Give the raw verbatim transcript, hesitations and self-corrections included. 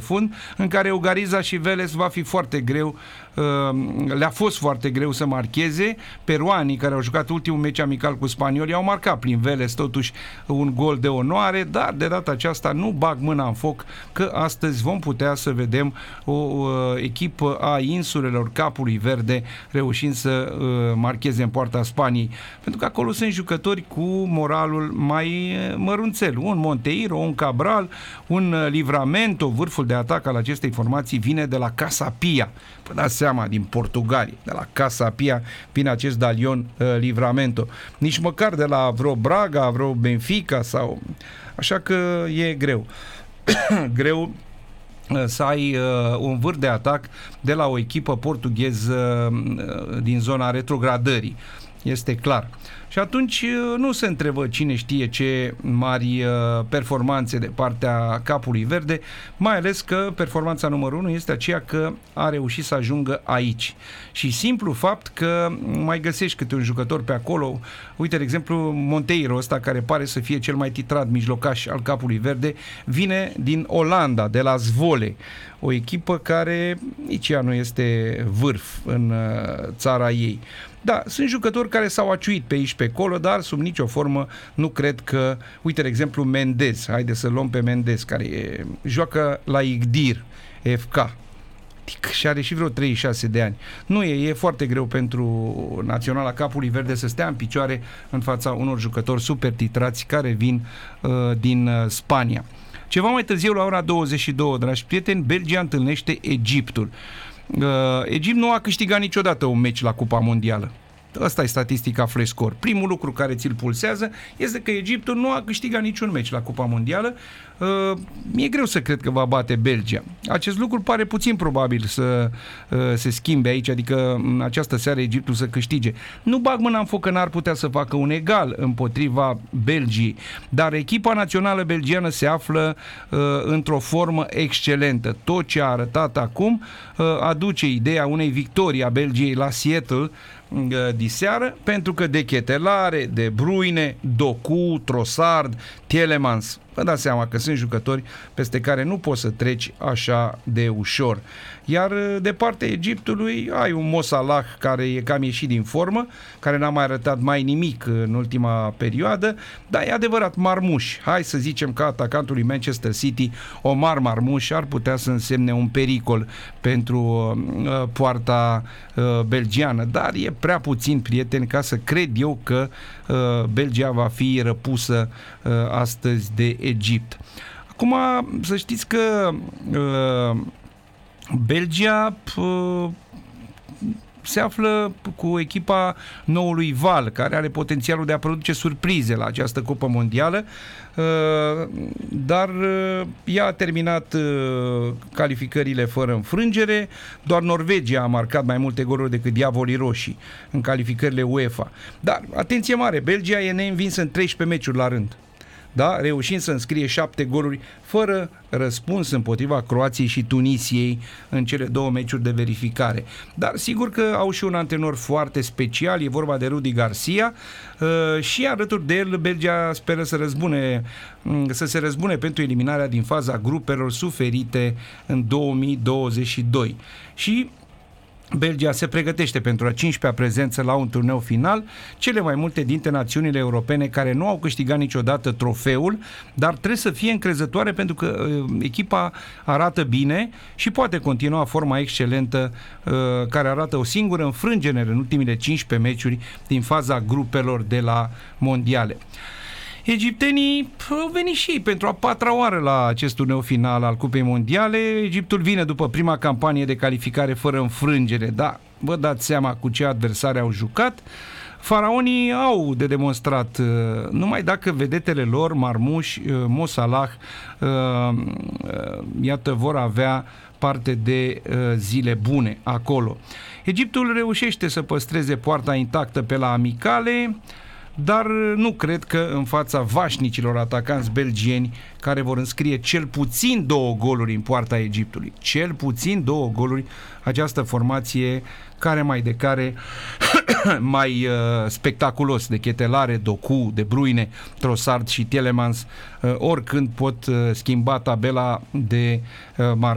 fund, în care Ugariza și Vélez va fi foarte greu, le-a fost foarte greu să marcheze. Peruanii, care au jucat ultimul meci amical cu spaniolii, au marcat prin Vélez totuși un gol de onoare, dar de data aceasta nu bag mâna în foc că astăzi vom putea să vedem o uh, echipă a insulelor Capului Verde reușind să uh, marcheze în poarta Spaniei, pentru că acolo sunt jucători cu moralul mai mărunțel, un Monteiro, un Cabral, un Livramento. Vârful de atac al acestei formații vine de la Casa Pia, vă dați seama, din Portugalia, de la Casa Pia vine acest Dalion uh, Livramento, nici măcar de la vreo Braga, vreo Benfica sau... Așa că e greu greu să ai uh, un vârf de atac de la o echipă portugheză uh, din zona retrogradării. Este clar. Și atunci nu se întrebă cine știe ce mari performanțe de partea Capului Verde, mai ales că performanța numărul unu este aceea că a reușit să ajungă aici. Și simplu fapt că mai găsești câte un jucător pe acolo, uite, de exemplu, Monteiro ăsta, care pare să fie cel mai titrat mijlocaș al Capului Verde, vine din Olanda, de la Zwolle, o echipă care nici ea nu este vârf în țara ei. Da, sunt jucători care s-au aciuit pe aici, pe acolo, dar sub nicio formă nu cred că... Uite, de exemplu, Mendez. Haide să luăm pe Mendez, care e, joacă la Igdir F K. Și are și vreo treizeci și șase de ani. Nu e, e foarte greu pentru Naționala Capului Verde să stea în picioare în fața unor jucători super titrați care vin uh, din uh, Spania. Ceva mai târziu, la ora douăzeci și două, dragi prieteni, Belgia întâlnește Egiptul. Uh, Egipt nu a câștigat niciodată un meci la Cupa Mondială. Asta e statistica Flescore. Primul lucru care ți-l pulsează este că Egiptul nu a câștigat niciun meci la Cupa Mondială. Uh, mi-e greu să cred că va bate Belgia. Acest lucru pare puțin probabil să uh, se schimbe aici, adică în această seară Egiptul să câștige. Nu bag mâna în foc că n-ar putea să facă un egal împotriva Belgiei, dar echipa națională belgiană se află uh, într-o formă excelentă. Tot ce a arătat acum uh, aduce ideea unei victorii a Belgiei la Seattle diseară, pentru că De Ketelaere, De Bruyne, Doku, Trossard, Tielemans, vă dați seama că sunt jucători peste care nu poți să treci așa de ușor. Iar de partea Egiptului ai un Mo Salah care e cam ieșit din formă, care n-a mai arătat mai nimic în ultima perioadă, dar e adevărat, Marmuș, hai să zicem că atacantul lui Manchester City, Omar Marmuș, ar putea să însemne un pericol pentru uh, poarta uh, belgiană, dar e prea puțin, prieteni, ca să cred eu că uh, Belgia va fi răpusă uh, astăzi de Egipt. Acum, să știți că uh, Belgia uh, se află cu echipa noului val, care are potențialul de a produce surprize la această Cupă Mondială, uh, dar uh, ea a terminat uh, calificările fără înfrângere. Doar Norvegia a marcat mai multe goluri decât Diavolii Roșii în calificările UEFA. Dar, atenție mare, Belgia e neînvinsă în treisprezece meciuri la rând. Da? Reușind să înscrie șapte goluri fără răspuns împotriva Croației și Tunisiei în cele două meciuri de verificare. Dar sigur că au și un antrenor foarte special, e vorba de Rudi Garcia, uh, și alături de el Belgia speră să răzbune, să se răzbune pentru eliminarea din faza grupelor suferite în două mii douăzeci și doi. Și Belgia se pregătește pentru a cincizecea prezență la un turneu final, cele mai multe dintre națiunile europene care nu au câștigat niciodată trofeul, dar trebuie să fie încrezătoare pentru că uh, echipa arată bine și poate continua forma excelentă uh, care arată o singură înfrângere în ultimile cincisprezece meciuri din faza grupelor de la mondiale. Egiptenii au venit și ei pentru a patra oară la acest turneu final al Cupei Mondiale. Egiptul vine după prima campanie de calificare fără înfrângere, da, vă dați seama cu ce adversari au jucat. Faraonii au de demonstrat, numai dacă vedetele lor, Marmuș, Mo Salah, iată, vor avea parte de zile bune acolo. Egiptul reușește să păstreze poarta intactă pe la amicale, dar nu cred că în fața vașnicilor atacanți belgieni care vor înscrie cel puțin două goluri în poarta Egiptului. Cel puțin două goluri, această formație care mai de care mai uh, spectaculos, de Ketelaere, Doku, De Bruyne, Trossard și Tielemans, uh, oricând pot uh, schimba tabela de uh,